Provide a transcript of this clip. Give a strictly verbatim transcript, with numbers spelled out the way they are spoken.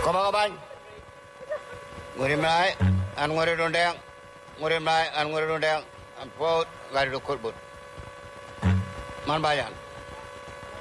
Kau bang bang. Ngurim lai, an ngurim dondeng, ngurim lai, an ngurim dondeng, an pot, gari dukut but. Man bayan.